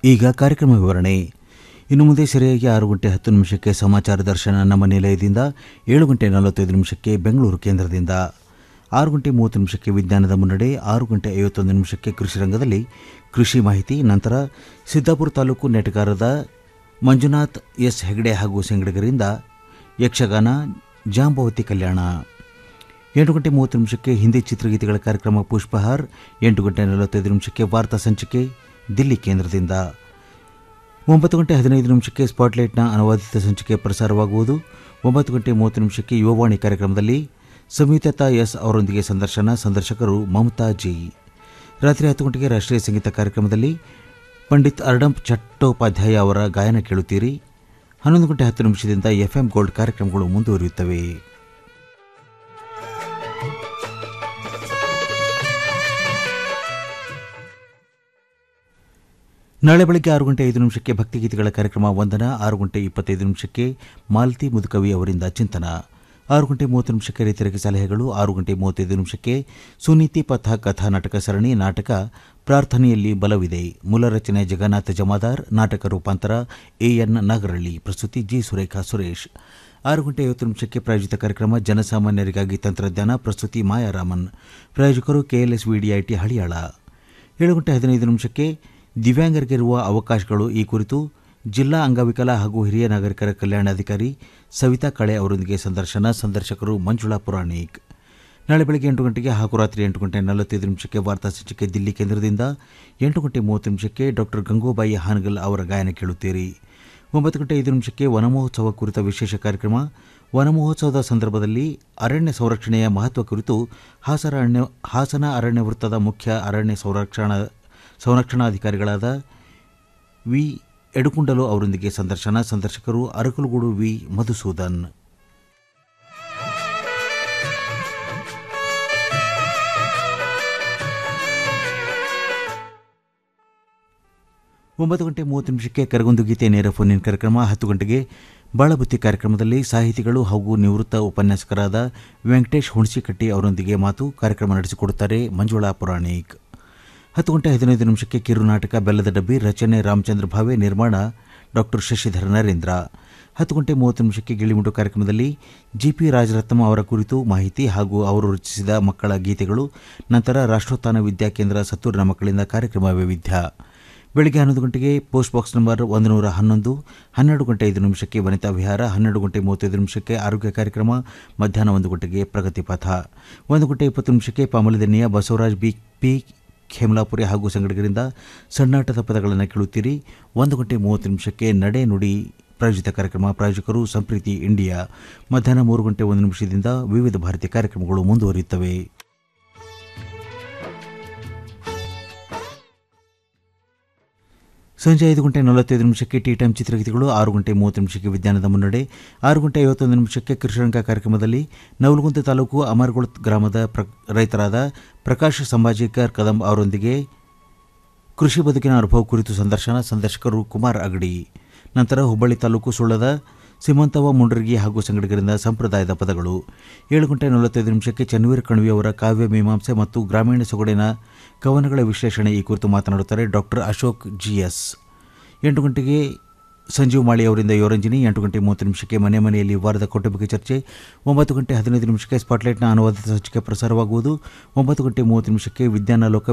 ಈಗ ಕಾರ್ಯಕ್ರಮ ವಿವರಣೆ. ಇನ್ನು ಮುಂದೆ ಸರಿಯಾಗಿ 6 ಗಂಟೆ 10 ನಿಮಿಷಕ್ಕೆ ಸಮಾಚಾರ ದರ್ಶನ ನಮ್ಮ ನಿಲಯದಿಂದ, 7 ಗಂಟೆ 45 ನಿಮಿಷಕ್ಕೆ ಬೆಂಗಳೂರು ಕೇಂದ್ರದಿಂದ, 6 ಗಂಟೆ 30 ನಿಮಿಷಕ್ಕೆ ವಿಜ್ಞಾನದ ಮುನ್ನಡೆ, 6 ಗಂಟೆ 51 ನಿಮಿಷಕ್ಕೆ ಕೃಷಿ ರಂಗದಲ್ಲಿ ಕೃಷಿ ಮಾಹಿತಿ, ನಂತರ ಸಿದ್ದಾಪುರ ತಾಲೂಕು ನೆಟಗಾರದ ಮಂಜುನಾಥ್ ಎಸ್ ಹೆಗಡೆ ಹಾಗೂ ಸಂಗಡಿಗರಿಂದ ಯಕ್ಷಗಾನ ಜಾಂಬವತಿ ಕಲ್ಯಾಣ. 8 ಗಂಟೆ 30 ನಿಮಿಷಕ್ಕೆ ಹಿಂದಿ ಚಿತ್ರಗೀತೆಗಳ ಕಾರ್ಯಕ್ರಮ ಪುಷ್ಪಹಾರ್, 8 ಗಂಟೆ 45 ನಿಮಿಷಕ್ಕೆ ವಾರ್ತಾ ಸಂಚಿಕೆ ದಿಲ್ಲಿ ಕೇಂದ್ರದಿಂದ, 9 ಗಂಟೆ 15 ನಿಮಿಷಕ್ಕೆ ಸ್ಪಾಟ್ಲೈಟ್ನ ಅನುವಾದಿತ ಸಂಚಿಕೆ ಪ್ರಸಾರವಾಗುವುದು. 9 ಗಂಟೆ 30 ನಿಮಿಷಕ್ಕೆ ಯುವವಾಣಿ ಕಾರ್ಯಕ್ರಮದಲ್ಲಿ ಸಂಯುಕ್ತಾ ಎಸ್ ಅವರೊಂದಿಗೆ ಸಂದರ್ಶಕರು ಮಮತಾ ಜಿ. ರಾತ್ರಿ 10 ಗಂಟೆಗೆ ರಾಷ್ಟ್ರೀಯ ಸಂಗೀತ ಕಾರ್ಯಕ್ರಮದಲ್ಲಿ ಪಂಡಿತ್ ಅರ್ಡಂಪ್ ಚಟ್ಟೋಪಾಧ್ಯಾಯ ಅವರ ಗಾಯನ ಕೇಳುತ್ತೀರಿ. 11 ಗಂಟೆ 10 ನಿಮಿಷದಿಂದ ಎಫ್ಎಂ ಗೋಲ್ಡ್ ಕಾರ್ಯಕ್ರಮಗಳು ಮುಂದುವರಿಯುತ್ತವೆ. ನಾಳೆ ಬೆಳಗ್ಗೆ 6 ಗಂಟೆ 5 ನಿಮಿಷಕ್ಕೆ ಭಕ್ತಿಗೀತೆಗಳ ಕಾರ್ಯಕ್ರಮ ವಂದನ, 6 ಗಂಟೆ 25 ನಿಮಿಷಕ್ಕೆ ಮಾಲತಿ ಮುದುಕವಿ ಅವರಿಂದ ಚಿಂತನ, 6 ಗಂಟೆ 30 ನಿಮಿಷಕ್ಕೆ ರೈತರಿಗೆ ಸಲಹೆಗಳು, 6 ಗಂಟೆ 35 ನಿಮಿಷಕ್ಕೆ ಸುನೀತಿ ಪಥ ಕಥಾ ನಾಟಕ ಸರಣಿ ನಾಟಕ ಪ್ರಾರ್ಥನೆಯಲ್ಲಿ ಬಲವಿದೆ, ಮೂಲ ರಚನೆ ಜಗನ್ನಾಥ ಜಮಾದಾರ್, ನಾಟಕ ರೂಪಾಂತರ ಎಎನ್ ನಾಗರಳ್ಳಿ, ಪ್ರಸ್ತುತಿ ಜಿ ಸುರೇಖಾ ಸುರೇಶ್. 6 ಗಂಟೆ 50 ನಿಮಿಷಕ್ಕೆ ಪ್ರಾಯೋಜಿತ ಕಾರ್ಯಕ್ರಮ ಜನಸಾಮಾನ್ಯರಿಗಾಗಿ ತಂತ್ರಜ್ಞಾನ, ಪ್ರಸ್ತುತಿ ಮಾಯಾರಾಮನ್, ಪ್ರಾಯೋಜಕರು ಕೆಎಲ್ಎಸ್ ವಿಡಿಐಟಿ ಹಳಿಯಾಳ. 7 ಗಂಟೆ 15 ನಿಮಿಷಕ್ಕೆ ದಿವ್ಯಾಂಗರಿಗಿರುವ ಅವಕಾಶಗಳು ಈ ಕುರಿತು ಜಿಲ್ಲಾ ಅಂಗವಿಕಲ ಹಾಗೂ ಹಿರಿಯ ನಾಗರಿಕರ ಕಲ್ಯಾಣಾಧಿಕಾರಿ ಸವಿತಾ ಕಳೆ ಅವರೊಂದಿಗೆ ಸಂದರ್ಶಕರು ಮಂಜುಳಾ ಪುರಾಣಿಕ್. ನಾಳೆ ಬೆಳಗ್ಗೆ 8 ಗಂಟೆಗೆ ಹಾಗೂ ರಾತ್ರಿ 8 ಗಂಟೆ 45 ನಿಮಿಷಕ್ಕೆ ವಾರ್ತಾ ಸಂಚಿಕೆ ದಿಲ್ಲಿ ಕೇಂದ್ರದಿಂದ, 8 ಗಂಟೆ 30 ನಿಮಿಷಕ್ಕೆ ಡಾಕ್ಟರ್ ಗಂಗೂಬಾಯಿ ಹಾನಗಲ್ ಅವರ ಗಾಯನ ಕೇಳುತ್ತೀರಿ. 9 ಗಂಟೆ 5 ನಿಮಿಷಕ್ಕೆ ವನಮಹೋತ್ಸವ ಕುರಿತ ವಿಶೇಷ ಕಾರ್ಯಕ್ರಮ, ವನಮಹೋತ್ಸವದ ಸಂದರ್ಭದಲ್ಲಿ ಅರಣ್ಯ ಸಂರಕ್ಷಣೆಯ ಮಹತ್ವ ಕುರಿತು ಹಾಸನ ಅರಣ್ಯ ವೃತ್ತದ ಮುಖ್ಯ ಅರಣ್ಯ ಸಂರಕ್ಷಣಾಧಿಕಾರಿಗಳಾದ ವಿ ಎಡುಕುಂಡಲು ಅವರೊಂದಿಗೆ ಸಂದರ್ಶಕರು ಅರಕಲಗೂಡು ವಿ ಮಧುಸೂದನ್. ಒಂಬತ್ತು ಗಂಟೆ 30 ನಿಮಿಷಕ್ಕೆ ಕರಗೊಂದು ಗೀತೆ ನೇರ ಫೋನ್ ಕಾರ್ಯಕ್ರಮ. 10 ಗಂಟೆಗೆ ಬಾಳಬುತ್ತಿ ಕಾರ್ಯಕ್ರಮದಲ್ಲಿ ಸಾಹಿತಿಗಳು ಹಾಗೂ ನಿವೃತ್ತ ಉಪನ್ಯಾಸಕರಾದ ವೆಂಕಟೇಶ್ ಹುಣಸಿಕಟ್ಟಿ ಅವರೊಂದಿಗೆ ಮಾತು ಕಾರ್ಯಕ್ರಮ ನಡೆಸಿಕೊಡುತ್ತಾರೆ ಮಂಜುಳಾ ಪುರಾಣಿಕ್. 10 ಗಂಟೆ 15 ನಿಮಿಷಕ್ಕೆ ಕಿರುನಾಟಕ ಬೆಲ್ಲದ ಡಬ್ಬಿ, ರಚನೆ ರಾಮಚಂದ್ರ ಭಾವೆ, ನಿರ್ಮಾಣ ಡಾಕ್ಟರ್ ಶಶಿಧರ ನರೇಂದ್ರ. 10 ಗಂಟೆ 30 ನಿಮಿಷಕ್ಕೆ ಗಿಳಿಮುಟ್ಟು ಕಾರ್ಯಕ್ರಮದಲ್ಲಿ ಜಿಪಿ ರಾಜರತ್ನಂ ಅವರ ಕುರಿತು ಮಾಹಿತಿ ಹಾಗೂ ಅವರು ರಚಿಸಿದ ಮಕ್ಕಳ ಗೀತೆಗಳು, ನಂತರ ರಾಷ್ಟ್ರೋತ್ಥಾನ ವಿದ್ಯಾಕೇಂದ್ರ ಸತ್ತೂರಿನ ಮಕ್ಕಳಿಂದ ಕಾರ್ಯಕ್ರಮ ವೈವಿಧ್ಯ. ಬೆಳಗ್ಗೆ 11 ಗಂಟೆಗೆ ಪೋಸ್ಟ್ ಬಾಕ್ಸ್ ನಂಬರ್ 111, 12 ಗಂಟೆ 5 ನಿಮಿಷಕ್ಕೆ ವನಿತಾ ವಿಹಾರ, 12 ಗಂಟೆ 35 ನಿಮಿಷಕ್ಕೆ ಆರೋಗ್ಯ ಕಾರ್ಯಕ್ರಮ, ಮಧ್ಯಾಹ್ನ 1 ಗಂಟೆಗೆ ಪ್ರಗತಿ ಪಥ, 1 ಗಂಟೆ 20 ನಿಮಿಷಕ್ಕೆ ಪಾಮಲದೆನ್ನೆಯ ಬಸವರಾಜ್ ಪಿ ಖೇಮಲಾಪುರಿ ಹಾಗೂ ಸಂಗಡಿಗರಿಂದ ಸಣ್ಣಾಟದ ಪದಗಳನ್ನು ಕೇಳುತ್ತೀರಿ. 1 ಗಂಟೆ 30 ನಿಮಿಷಕ್ಕೆ ನಡೆ ನುಡಿ ಪ್ರಾಯೋಜಿತ ಕಾರ್ಯಕ್ರಮ, ಪ್ರಾಯೋಜಕರು ಸಂಪ್ರೀತಿ ಇಂಡಿಯಾ. ಮಧ್ಯಾಹ್ನ 3 ಗಂಟೆ 1 ನಿಮಿಷದಿಂದ ವಿವಿಧ ಭಾರತೀಯ ಕಾರ್ಯಕ್ರಮಗಳು ಮುಂದುವರಿಯುತ್ತವೆ. ಸಂಜೆ 5 ಗಂಟೆ 45 ನಿಮಿಷಕ್ಕೆ ಟೀ ಟೈಮ್ ಚಿತ್ರಗೀತೆಗಳು, 6 ಗಂಟೆ 30 ನಿಮಿಷಕ್ಕೆ ವಿಜ್ಞಾನದ ಮುನ್ನಡೆ, 6 ಗಂಟೆ 51 ನಿಮಿಷಕ್ಕೆ ಕೃಷಿರಂಗ ಕಾರ್ಯಕ್ರಮದಲ್ಲಿ ನವಲಗುಂದ ತಾಲೂಕು ಅಮರಗೋಳ ಗ್ರಾಮದ ರೈತರಾದ ಪ್ರಕಾಶ್ ಸಂಭಾಜಿಕರ್ ಕದಂಬ್ ಅವರೊಂದಿಗೆ ಕೃಷಿ ಬದುಕಿನ ಅನುಭವ ಕುರಿತು ಸಂದರ್ಶಕರು ಕುಮಾರ್ ಅಗಡಿ. ನಂತರ ಹುಬ್ಬಳ್ಳಿ ತಾಲೂಕು ಸುಳ್ಳದ ಸಿಮಂತವ ಮುಂಡ್ರಗಿ ಹಾಗೂ ಸಂಗಡಿಗರಿಂದ ಸಂಪ್ರದಾಯದ ಪದಗಳು. 7 ಗಂಟೆ 45 ನಿಮಿಷಕ್ಕೆ ಚನ್ನವೀರ ಕಣ್ವಿ ಅವರ ಕಾವ್ಯ ಮೀಮಾಂಸೆ ಮತ್ತು ಗ್ರಾಮೀಣ ಸೊಗಡಿನ ಕವನಗಳ ವಿಶ್ಲೇಷಣೆ ಈ ಕುರಿತು ಮಾತನಾಡುತ್ತಾರೆ ಡಾಕ್ಟರ್ ಅಶೋಕ್ ಜಿಎಸ್. 8 ಗಂಟೆಗೆ ಸಂಜೀವ್ ಮಾಳಿ ಅವರಿಂದ ಯೋರಂಜನಿ. 8 ಗಂಟೆ 30 ನಿಮಿಷಕ್ಕೆ ಮನೆ ಮನೆಯಲ್ಲಿ ವಾರದ ಕೌಟುಂಬಿಕ ಚರ್ಚೆ. 9 ಗಂಟೆ 15 ನಿಮಿಷಕ್ಕೆ ಸ್ಪಾಟ್ಲೈಟ್ನ ಅನುವಾದಿತ ಸಂಚಿಕೆ ಪ್ರಸಾರವಾಗುವುದು. 9 ಗಂಟೆ 30 ನಿಮಿಷಕ್ಕೆ ವಿಜ್ಞಾನ ಲೋಕ